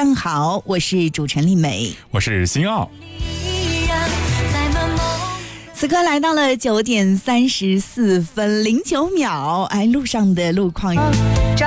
上好，我是主持人丽美， 我是新奥。 此刻来到了9点34分09秒，路上的路况。